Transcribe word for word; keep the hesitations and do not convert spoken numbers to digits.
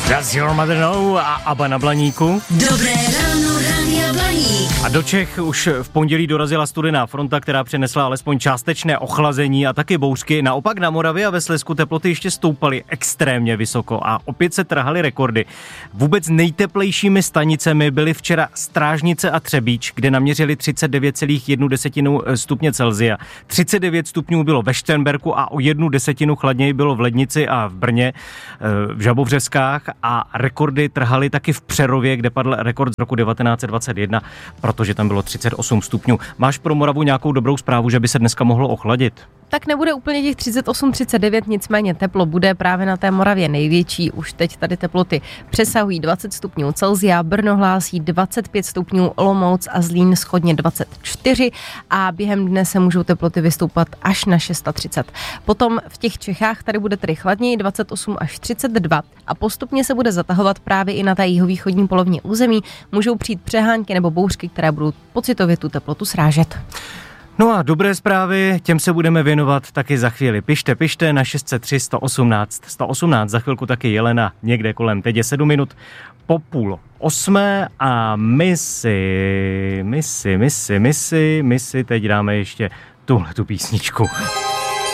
Does your mother know a Abba na Blaníku. Dobré ráno, Rádia Blaník. A do Čech už v pondělí dorazila studená fronta, která přinesla alespoň částečné ochlazení a taky bouřky. Naopak na Moravě a ve Slezsku teploty ještě stoupaly extrémně vysoko a opět se trhaly rekordy. Vůbec nejteplejšími stanicemi byly včera Strážnice a Třebíč, kde naměřili třicet devět celá jedna stupně Celsia. třicet devět stupňů bylo ve Šternberku a o jednu desetinu chladněji bylo v Lednici a v Brně, v Žabovřeskách, a rekordy trhaly taky v Přerově, kde padl rekord z roku devatenáct set dvacet jedna, protože tam bylo třicet osm stupňů. Máš pro Moravu nějakou dobrou zprávu, že by se dneska mohlo ochladit? Tak nebude úplně těch třicet osm třicet devět, nicméně teplo bude právě na té Moravě největší. Už teď tady teploty přesahují dvacet stupňů Celsia, Brno hlásí dvacet pět stupňů, Olomouc a Zlín shodně dvacet čtyři a během dne se můžou teploty vystoupat až na třicet šest. Potom v těch Čechách tady bude tedy chladněji dvacet osm až třicet dva a postupně se bude zatahovat právě i na té jihovýchodní polovině území. Můžou přijít přehánky nebo bouřky, které budou pocitově tu teplotu srážet. No a dobré zprávy, těm se budeme věnovat taky za chvíli. Pište, pište na šest set tři sto osmnáct sto osmnáct, za chvilku taky Jelena někde kolem. Teď je sedm minut po půl osmé a my si, my si, my si, my si, my si teď dáme ještě tuhle tu písničku.